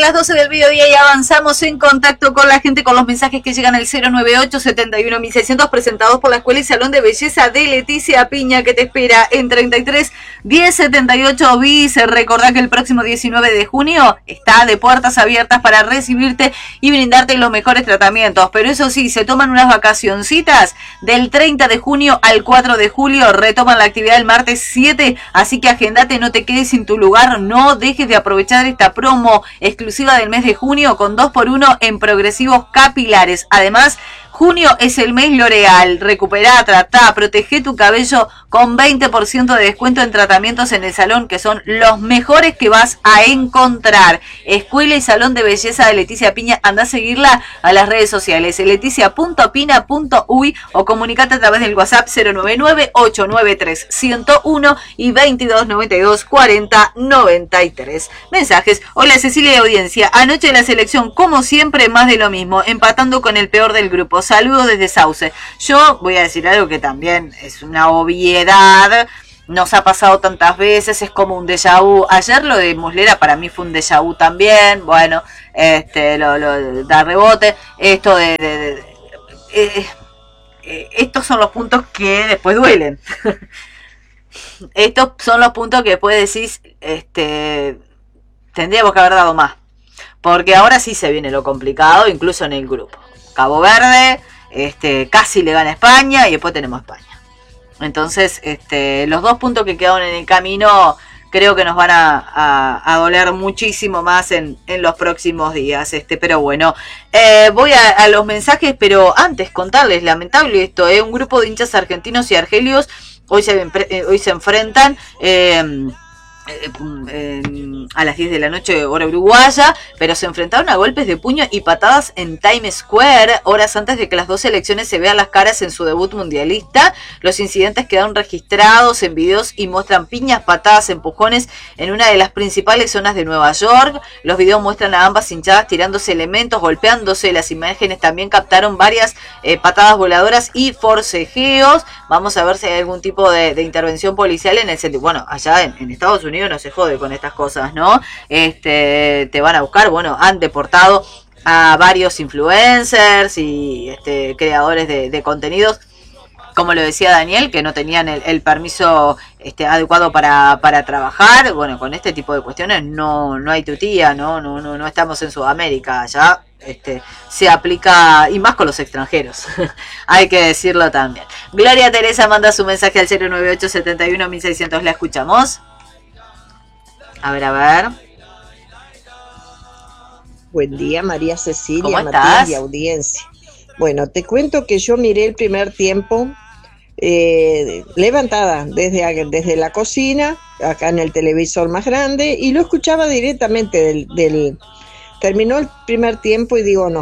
las 12 del mediodía y avanzamos en contacto con la gente con los mensajes que llegan al 098-71-1600 presentados por la Escuela y Salón de Belleza de Leticia Piña, que te espera en 33 1078 bis. Recordá que el próximo 19 de junio está de puertas abiertas para recibirte y brindarte los mejores tratamientos, pero eso sí, se toman unas vacacioncitas del 30 de junio al 4 de julio, retoman la actividad el martes 7, así que agendate, no te quedes sin tu lugar, no dejes de aprovechar esta promo exclusiva del mes de junio con 2x1 en progresivos capilares. Además, junio es el mes L'Oreal. Recuperá, tratá, protege tu cabello con 20% de descuento en tratamientos en el salón, que son los mejores que vas a encontrar. Escuela y Salón de Belleza de Leticia Piña. Andá a seguirla a las redes sociales, leticia.pina.uy, o comunicate a través del WhatsApp 099-893-101 y 2292-4093. Mensajes. Hola Cecilia y audiencia. Anoche la selección, como siempre, más de lo mismo, empatando con el peor del grupo. Saludos desde Sauce. Yo voy a decir algo que también es una obviedad, nos ha pasado tantas veces, es como un déjà vu. Ayer lo de Muslera para mí fue un déjà vu también. Bueno, lo da rebote. Esto estos son los puntos que después duelen. Estos son los puntos que después decís, tendríamos que haber dado más, porque ahora sí se viene lo complicado, incluso en el grupo. Cabo Verde, casi le gana a España y después tenemos España. Entonces, los 2 puntos que quedaron en el camino creo que nos van a doler muchísimo más en los próximos días. Pero bueno, voy a los mensajes, pero antes contarles, lamentable esto, un grupo de hinchas argentinos y argelios hoy se enfrentan a las 10 de la noche hora uruguaya, pero se enfrentaron a golpes de puño y patadas en Times Square horas antes de que las dos selecciones se vean las caras en su debut mundialista. Los incidentes quedaron registrados en videos y muestran piñas, patadas, empujones en una de las principales zonas de Nueva York. Los videos muestran a ambas hinchadas tirándose elementos, golpeándose. Las imágenes también captaron varias patadas voladoras y forcejeos. Vamos a ver si hay algún tipo de intervención policial en el sentido. Bueno, allá en Estados Unidos no se jode con estas cosas, ¿no? Te van a buscar. Bueno, han deportado a varios influencers y creadores de contenidos, como lo decía Daniel, que no tenían el permiso adecuado para trabajar. Bueno, con este tipo de cuestiones no hay tutía, no estamos en Sudamérica. Allá se aplica, y más con los extranjeros. Hay que decirlo también. Gloria Teresa manda su mensaje al 098-71-1600. ¿La escuchamos? A ver. Buen día, María Cecilia, ¿Cómo Matías estás? y audiencia. Bueno, te cuento que yo miré el primer tiempo levantada desde la cocina, acá en el televisor más grande, y lo escuchaba directamente terminó el primer tiempo y digo,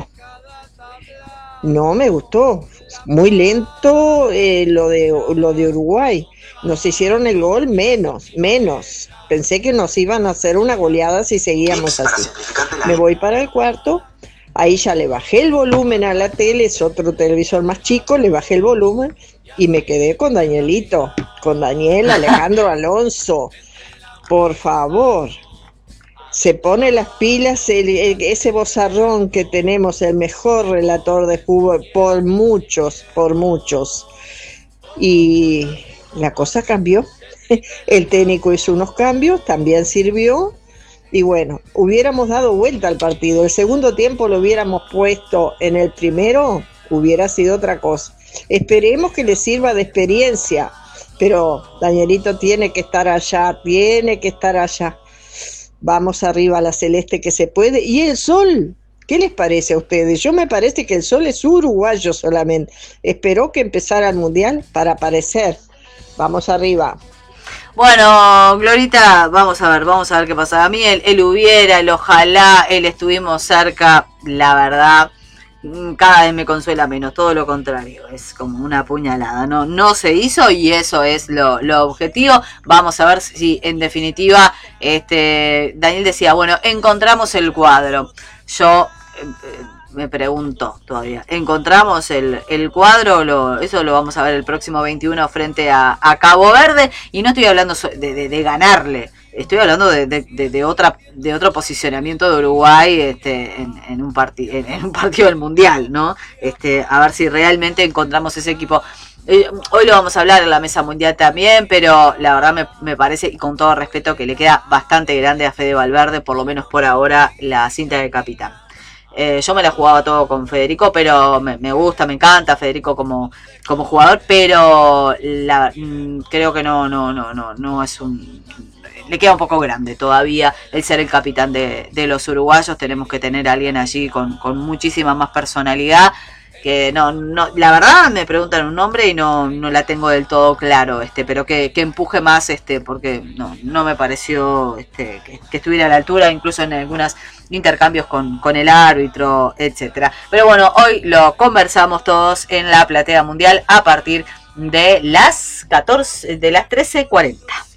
no me gustó, muy lento lo de Uruguay. Nos hicieron el gol menos. Pensé que nos iban a hacer una goleada si seguíamos así. Me voy para el cuarto, ahí ya le bajé el volumen a la tele, es otro televisor más chico, le bajé el volumen y me quedé con Daniel Alejandro Alonso. Por favor, se pone las pilas, ese vozarrón que tenemos, el mejor relator de fútbol por muchos. Y la cosa cambió. El técnico hizo unos cambios, también sirvió. Y bueno, hubiéramos dado vuelta al partido. El segundo tiempo lo hubiéramos puesto en el primero, hubiera sido otra cosa. Esperemos que le sirva de experiencia. Pero Danielito tiene que estar allá. Vamos arriba a la celeste que se puede. Y el sol, ¿qué les parece a ustedes? Yo me parece que el sol es uruguayo solamente. Esperó que empezara el mundial para aparecer. Vamos arriba. Bueno, Glorita, vamos a ver qué pasa. A mí el hubiera, el ojalá, el estuvimos cerca, la verdad, cada vez me consuela menos, todo lo contrario, es como una puñalada, no se hizo y eso es lo objetivo. Vamos a ver si en definitiva, Daniel decía, bueno, encontramos el cuadro. Yo me pregunto todavía, ¿encontramos el cuadro? Eso lo vamos a ver el próximo 21 frente a Cabo Verde, y no estoy hablando de ganarle, estoy hablando de otro posicionamiento de Uruguay en un partido del Mundial, ¿no? A ver si realmente encontramos ese equipo. Hoy lo vamos a hablar en la mesa mundial también, pero la verdad me parece, y con todo respeto, que le queda bastante grande a Fede Valverde, por lo menos por ahora, la cinta de capitán. Yo me la jugaba todo con Federico, pero me gusta, me encanta Federico como jugador, pero creo que no es un... Le queda un poco grande todavía el ser el capitán de los uruguayos. Tenemos que tener a alguien allí con muchísima más personalidad, que no, la verdad me preguntan un nombre y no la tengo del todo claro, pero que empuje más, porque no me pareció que estuviera a la altura, incluso en algunos intercambios con el árbitro, etcétera. Pero bueno, hoy lo conversamos todos en la platea mundial a partir de las 13:40.